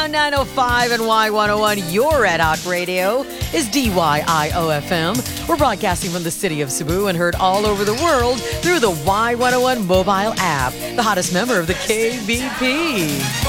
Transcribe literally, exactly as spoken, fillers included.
nine oh five and Y one oh one, your Red Hot Radio is D Y I O F M. We're broadcasting from the city of Cebu and heard all over the world through the Y one oh one mobile app, the hottest member of the K B P.